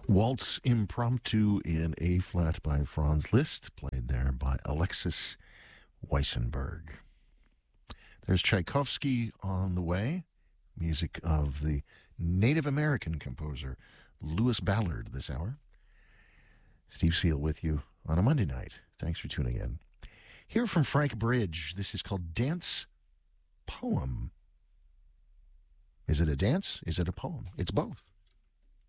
Waltz Impromptu in A flat by Franz Liszt, played there by Alexis Weissenberg. There's Tchaikovsky on the way, music of the Native American composer Louis Ballard this hour. Steve Seal with you on a Monday night. Thanks for tuning in. Here from Frank Bridge, this is called Dance Poem. Is it a dance? Is it a poem? It's both.